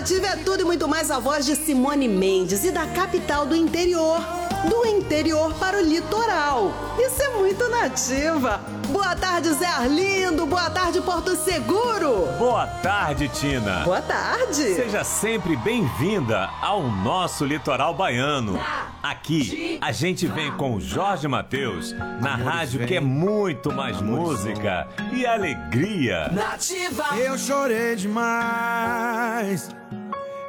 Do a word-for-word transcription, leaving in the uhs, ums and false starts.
Nativa é tudo e muito mais a voz de Simone Mendes e da capital do interior. Do interior para o litoral. Isso é muito Nativa. Boa tarde, Zé Arlindo. Boa tarde, Porto Seguro. Boa tarde, Tina. Boa tarde. Seja sempre bem-vinda ao nosso litoral baiano. Aqui, a gente vem com Jorge Mateus na rádio que é muito mais música e alegria. Nativa. Eu chorei demais